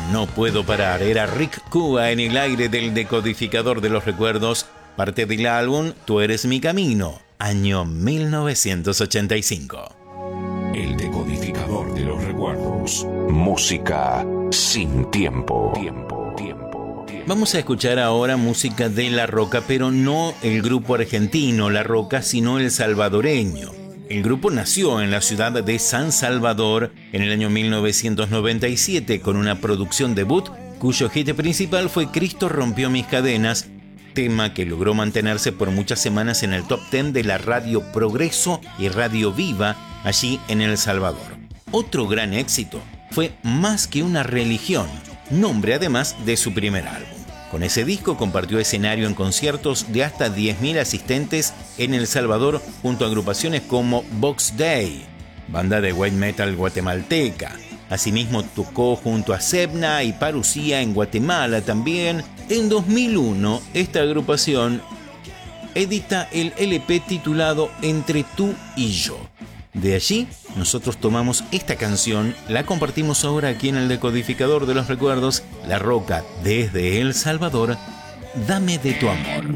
No puedo parar. Era Rick Cuba en el aire del decodificador de los recuerdos, parte del álbum Tú eres mi camino, año 1985. El decodificador de los recuerdos. Música sin tiempo. Vamos a escuchar ahora música de La Roca, pero no el grupo argentino La Roca, sino el salvadoreño. El grupo nació en la ciudad de San Salvador en el año 1997 con una producción debut cuyo hit principal fue Cristo rompió mis cadenas, tema que logró mantenerse por muchas semanas en el top 10 de la Radio Progreso y Radio Viva allí en El Salvador. Otro gran éxito fue Más que una religión, nombre además de su primer álbum. Con ese disco compartió escenario en conciertos de hasta 10.000 asistentes en El Salvador junto a agrupaciones como Box Day, banda de white metal guatemalteca. Asimismo tocó junto a Sebna y Parucía en Guatemala también. En 2001 esta agrupación edita el LP titulado Entre tú y yo. De allí, nosotros tomamos esta canción, la compartimos ahora aquí en el decodificador de los recuerdos, La Roca desde El Salvador, Dame de tu amor.